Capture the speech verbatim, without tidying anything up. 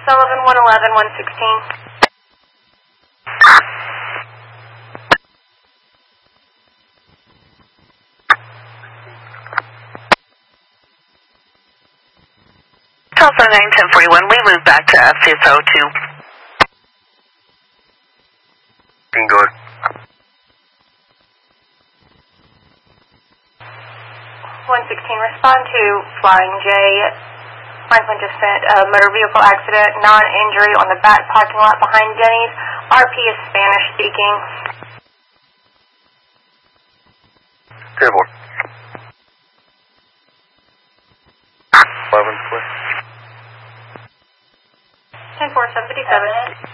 Sullivan, one eleven, one sixteen. Telephone nine ten forty-one, we move back to F C S O two. Being good. one sixteen, respond to Flying J. Franklin just sent a motor vehicle accident, non-injury on the back parking lot behind Denny's. R P is Spanish speaking. Table. eleven, please. ten four, seven fifty-seven.